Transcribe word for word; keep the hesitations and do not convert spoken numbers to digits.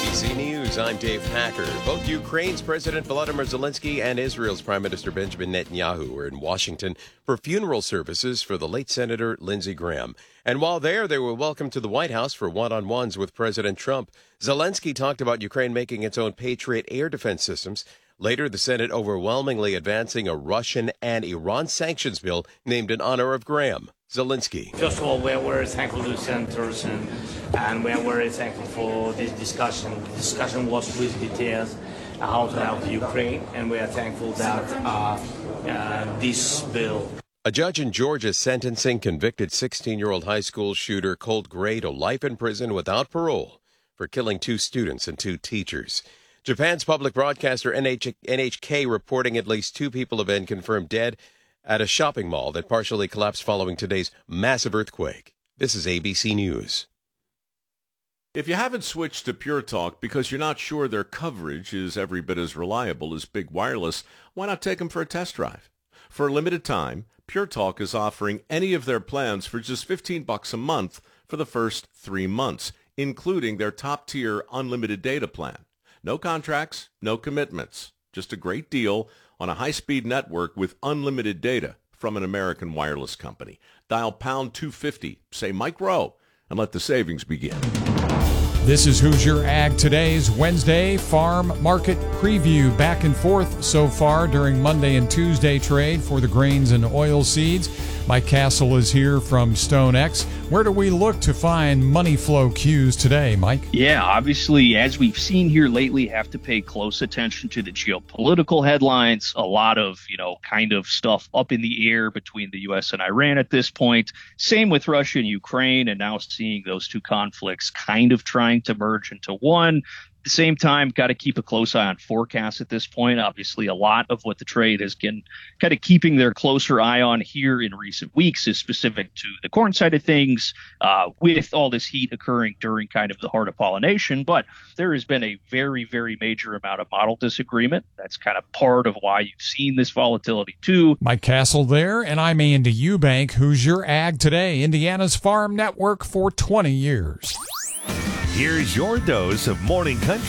B C News, I'm Dave Packer. Both Ukraine's President Volodymyr Zelensky and Israel's Prime Minister Benjamin Netanyahu were in Washington for funeral services for the late Senator Lindsey Graham. And while there, they were welcomed to the White House for one-on-ones with President Trump. Zelensky talked about Ukraine making its own Patriot air defense systems. Later, the Senate overwhelmingly advancing a Russian and Iran sanctions bill named in honor of Graham. Zelensky. First of all, we are very thankful to the senators, and, and we are very thankful for this discussion. The discussion was with details how to help Ukraine, and we are thankful that uh, uh, this bill. A judge in Georgia sentencing convicted sixteen-year-old high school shooter Colt Gray to life in prison without parole for killing two students and two teachers. Japan's public broadcaster N H K reporting at least two people have been confirmed dead at a shopping mall that partially collapsed following today's massive earthquake. This is A B C News. If you haven't switched to Pure Talk because you're not sure their coverage is every bit as reliable as Big Wireless, why not take them for a test drive? For a limited time, Pure Talk is offering any of their plans for just fifteen bucks a month for the first three months, including their top-tier unlimited data plan. No contracts, no commitments, just a great deal on a high-speed network with unlimited data from an American wireless company. Dial pound two fifty, say Mike Rowe, and let the savings begin. This is Hoosier Ag Today's Wednesday Farm Market Preview. Back and forth so far during Monday and Tuesday trade for the grains and oil seeds. Mike Castle is here from StoneX. Where do we look to find money flow cues today, Mike? Yeah, obviously, as we've seen here lately, have to pay close attention to the geopolitical headlines. A lot of, you know, kind of stuff up in the air between the U S and Iran at this point. Same with Russia and Ukraine, and now seeing those two conflicts kind of trying to merge into one. At the same time, got to keep a close eye on forecasts at this point. Obviously, a lot of what the trade has been kind of keeping their closer eye on here in recent weeks is specific to the corn side of things, uh, with all this heat occurring during kind of the heart of pollination. But there has been a very, very major amount of model disagreement. That's kind of part of why you've seen this volatility, too. Mike Castle there, and I'm Andy Eubank. Hoosier Ag Today, Indiana's farm network for twenty years. Here's your dose of Morning Country